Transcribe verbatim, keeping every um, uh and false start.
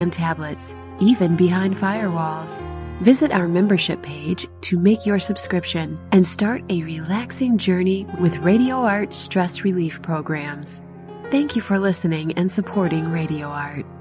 and tablets, even behind firewalls. Visit our membership page to make your subscription and start a relaxing journey with RadioArt stress relief programs. Thank you for listening and supporting RadioArt.